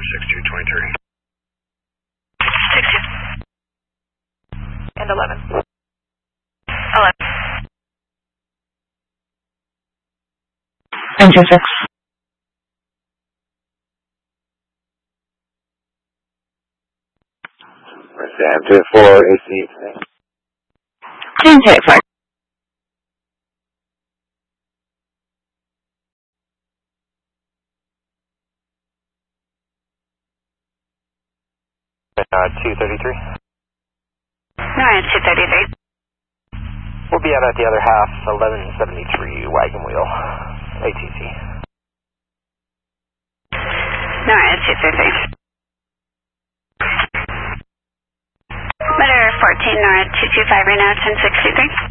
6223. 62. And 11. 11. And 26. Sam 24 AC. 10-4. $233. Alright, 233. We'll be out at the other half, 1173 Wagon Wheel, ATC. Alright, 233. Letter 14, NORAD 225 right now, 1063.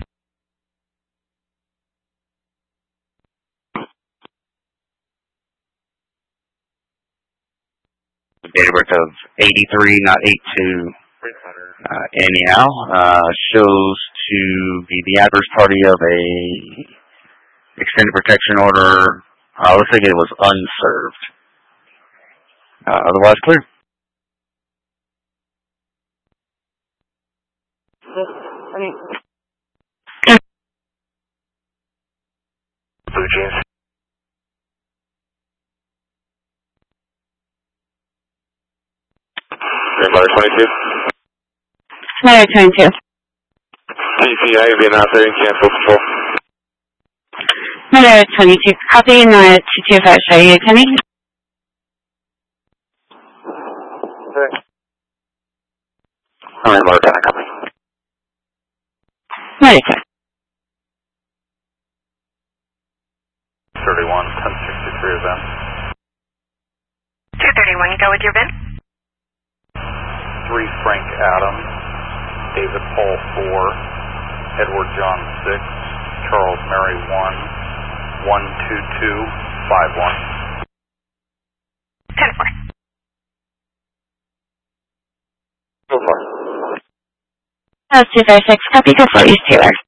Date of birth of 83, not 82. Anyhow, shows to be the adverse party of a extended protection order. Looks like it was unserved. Otherwise clear. Blue Jeans. Letter 22. Letter 22. TCI being out there and cancel full. Letter 22. Copy, NORAD 225. Show you coming? Okay. Alright, Letter 10, copy. Letter 10. 31, 1063 event. 231, go with your VIN. 3 Frank Adams, David Paul 4, Edward John 6, Charles Mary 1, 12251. 10-4. Go for it. 256. Copy, go for East Taylor.